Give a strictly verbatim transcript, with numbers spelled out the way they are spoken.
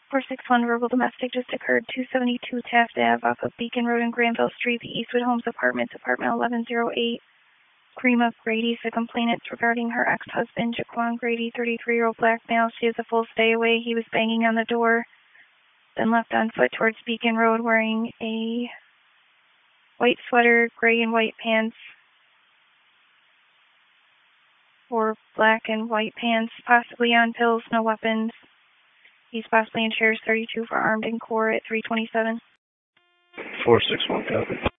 four six one, verbal domestic just occurred, two seventy-two Taft Ave off of Beacon Road and Granville Street, the Eastwood Homes Apartments, apartment eleven oh eight. Karima Grady, the complainant regarding her ex-husband, Jaquan Grady, thirty-three-year-old black male. She is a full stay away. He was banging on the door, then left on foot towards Beacon Road wearing a white sweater, gray and white pants, or black and white pants, possibly on pills, no weapons. He's possibly in chairs thirty-two for armed and core at three twenty-seven. four six one, copy.